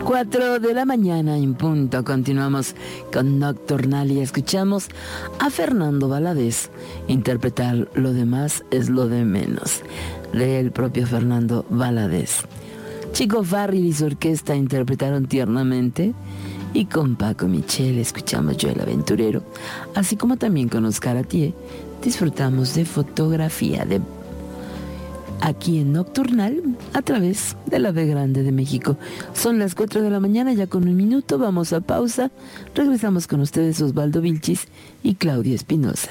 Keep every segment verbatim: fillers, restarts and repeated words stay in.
cuatro de la mañana en punto. Continuamos con Nocturnal y escuchamos a Fernando Valadez interpretar Lo demás es lo de menos, del propio Fernando Valadez. Chico Farrell y su orquesta interpretaron Tiernamente, y con Paco Michel escuchamos Yo el Aventurero, así como también con Oscar Atié disfrutamos de Fotografía, de aquí en Nocturnal a través de la B Grande de México. Son las cuatro de la mañana, ya con un minuto, vamos a pausa. Regresamos con ustedes Osvaldo Vilchis y Claudia Espinosa.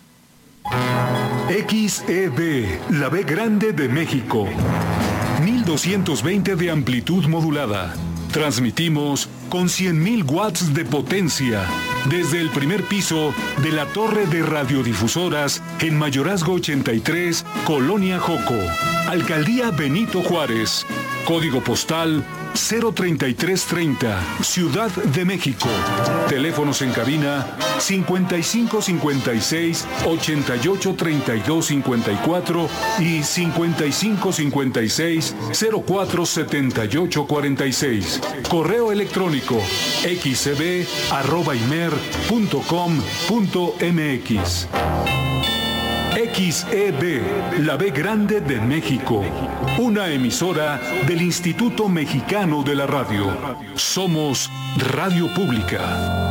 X E B, la B Grande de México. mil doscientos veinte de amplitud modulada. Transmitimos con cien mil watts de potencia desde el primer piso de la torre de radiodifusoras en Mayorazgo ochenta y tres, Colonia Joco, Alcaldía Benito Juárez, código postal cero treinta y tres treinta, Ciudad de México. Teléfonos en cabina cincuenta y cinco cincuenta y seis ochenta y ocho treinta y dos cincuenta y cuatro y cincuenta y cinco cincuenta y seis cero cuatro setenta y ocho cuarenta y seis. Correo electrónico xcb arroba imer punto com punto mx. X E B, la B Grande de México, una emisora del Instituto Mexicano de la Radio. Somos Radio Pública.